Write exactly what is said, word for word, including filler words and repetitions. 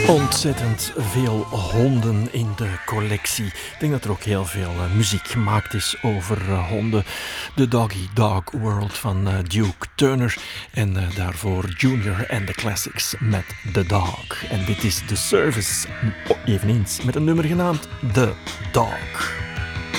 Ontzettend veel honden in de collectie. Ik denk dat er ook heel veel uh, muziek gemaakt is over uh, honden. The Doggy Dog World van uh, Duke Turner. En uh, daarvoor Junior and the Classics met The Dog. En dit is The Service, eveneens met een nummer genaamd The Dog.